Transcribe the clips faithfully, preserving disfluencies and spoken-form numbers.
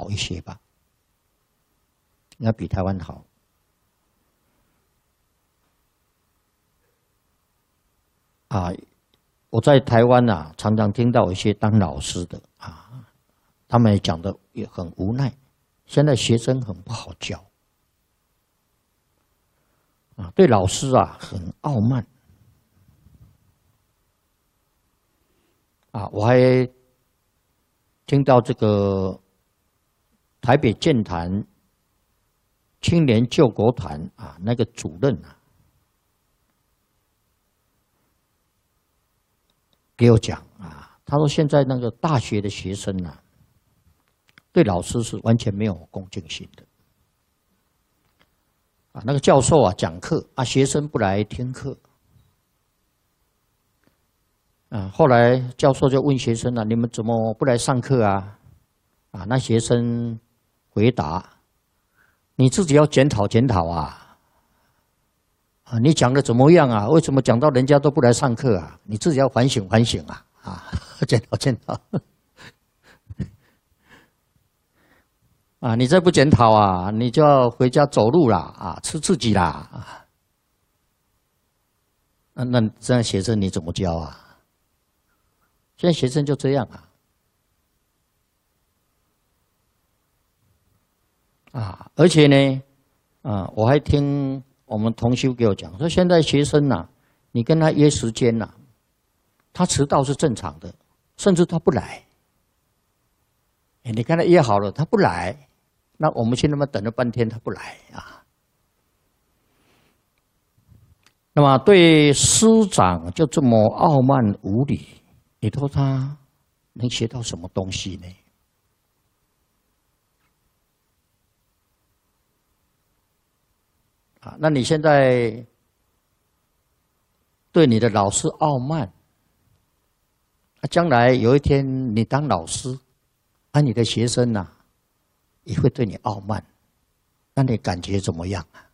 好一些吧，应该比台湾好。啊，我在台湾啊，常常听到一些当老师的啊，他们也讲的也很无奈，现在学生很不好教，啊，对老师啊很傲慢，啊，我还听到这个台北剑潭青年救国团啊，那个主任啊，给我讲啊，他说现在那个大学的学生啊，对老师是完全没有恭敬心的。啊，那个教授啊讲课啊，学生不来听课。啊，后来教授就问学生啊，你们怎么不来上课啊？啊，那学生回答：你自己要检讨检讨啊。啊，你讲的怎么样啊？为什么讲到人家都不来上课啊？你自己要反省反省啊！啊，检讨检讨。啊，你再不检讨啊，你就要回家走路啦，啊，吃自己啦，啊，那那这样学生你怎么教啊？现在学生就这样啊，啊，而且呢，啊，我还听我们同修给我讲说，现在学生呐、啊，你跟他约时间呐、啊，他迟到是正常的，甚至他不来。你跟他约好了，他不来。那我们去那么等了半天，他不来啊。那么对师长就这么傲慢无礼，你说他能学到什么东西呢？啊，那你现在对你的老师傲慢，啊，将来有一天你当老师，啊，你的学生呐、啊，也会对你傲慢，那你感觉怎么样啊？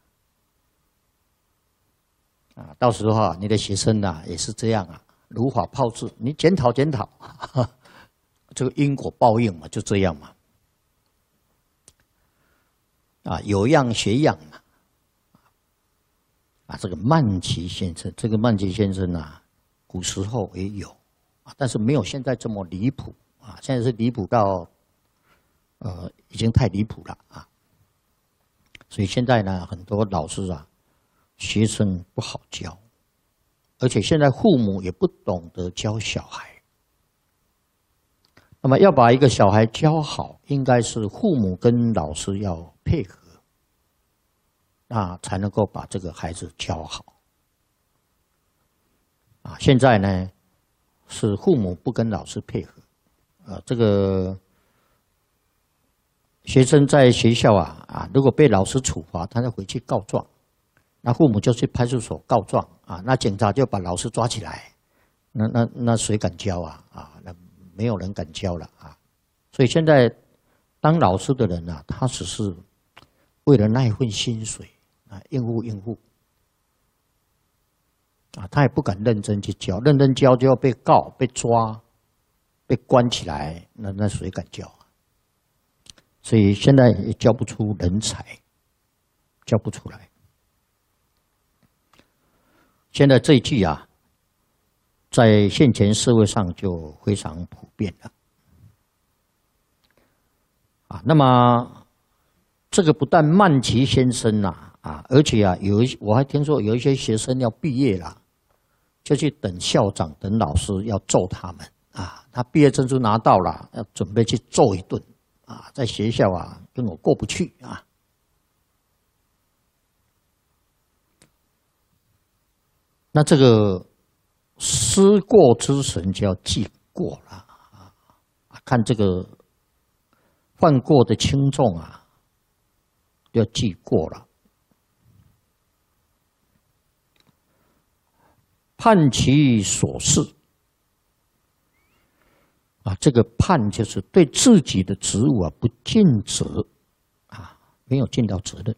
啊，到时候啊，你的学生呐、啊、也是这样啊，如法炮制，你检讨检讨，这个因果报应嘛，就这样嘛。啊，有样学样嘛。啊，这个曼奇先生，这个曼奇先生啊，古时候也有，啊，但是没有现在这么离谱啊，现在是离谱到。呃，已经太离谱了啊！所以现在呢，很多老师啊，学生不好教，而且现在父母也不懂得教小孩。那么要把一个小孩教好，应该是父母跟老师要配合，那才能够把这个孩子教好。啊，现在呢，是父母不跟老师配合，呃，这个。学生在学校啊啊，如果被老师处罚，他就回去告状，那父母就去派出所告状啊，那警察就把老师抓起来，那那那谁敢教啊啊？那没有人敢教了啊！所以现在当老师的人啊，他只是为了那一份薪水啊，应付应付啊，他也不敢认真去教，认真教就要被告、被抓、被关起来，那那谁敢教？所以现在也教不出人才，教不出来。现在这一句啊，在现前社会上就非常普遍了。啊，那么这个不但曼奇先生呐、啊，啊，而且啊，有一我还听说有一些学生要毕业了，就去等校长、等老师要揍他们啊。他毕业证书拿到了，要准备去揍一顿。啊，在学校啊，跟我过不去啊。那这个思过之神就要记过了啊！看这个犯过的轻重啊，要记过了。判其所事。啊，这个判就是对自己的职务啊不尽责，啊，没有尽到责任。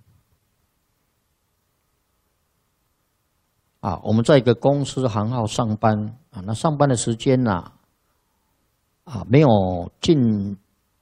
啊，我们在一个公司行号上班啊，那上班的时间呢、啊，啊，没有尽